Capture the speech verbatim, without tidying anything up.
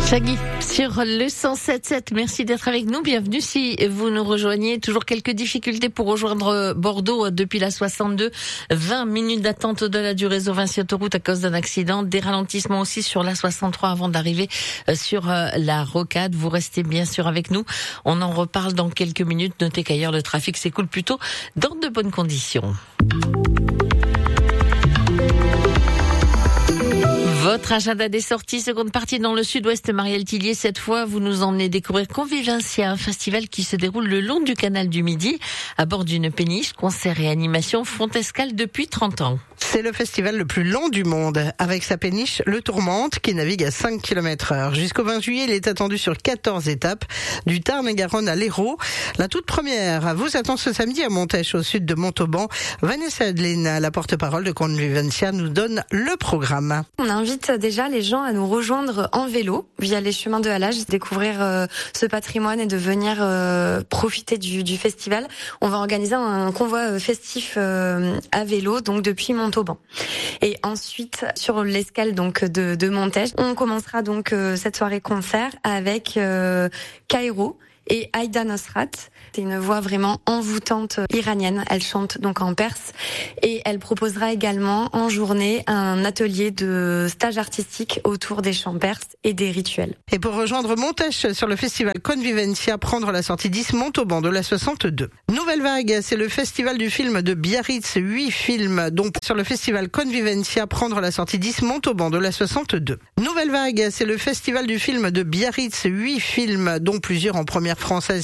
Shaggy sur le cent sept sept. Merci d'être avec nous. Bienvenue si vous nous rejoignez. Toujours quelques difficultés pour rejoindre Bordeaux depuis la soixante-deux. vingt minutes d'attente au-delà du réseau Vinci Autoroute à cause d'un accident. Des ralentissements aussi sur la soixante-trois avant d'arriver sur la rocade. Vous restez bien sûr avec nous. On en reparle dans quelques minutes. Notez qu'ailleurs le trafic s'écoule plutôt dans de bonnes conditions. Votre agenda des sorties, seconde partie dans le sud-ouest, Marielle Tillier. Cette fois, vous nous emmenez découvrir Convivencia, un festival qui se déroule le long du canal du Midi, à bord d'une péniche. Concerts et animations font escale depuis trente ans. C'est le festival le plus long du monde, avec sa péniche Le Tourmente, qui navigue à cinq kilomètres heure. Jusqu'au vingt juillet, il est attendu sur quatorze étapes, du Tarn-et-Garonne à l'Hérault. La toute première vous attend ce samedi à Montèche, au sud de Montauban. Vanessa Adeline, la porte-parole de Convivencia, nous donne le programme. On invite déjà les gens à nous rejoindre en vélo, via les chemins de halage, découvrir euh, ce patrimoine et de venir euh, profiter du, du festival. On va organiser un convoi festif euh, à vélo, donc depuis Montauban. Et ensuite, sur l'escale donc de, de Montèche, on commencera donc euh, cette soirée concert avec euh, Kairo et Aïda Nosrat. C'est une voix vraiment envoûtante iranienne. Elle chante donc en perse et elle proposera également en journée un atelier de stage artistique autour des chants perses et des rituels. Et pour rejoindre Montèche sur le festival Convivencia, prendre la sortie dix Montauban de la soixante-deux. Nouvelle Vague, c'est le festival du film de Biarritz. Huit films donc sur le festival Convivencia, prendre la sortie dix Montauban de la soixante-deux. Nouvelle Vague, c'est le festival du film de Biarritz. Huit films dont plusieurs en première française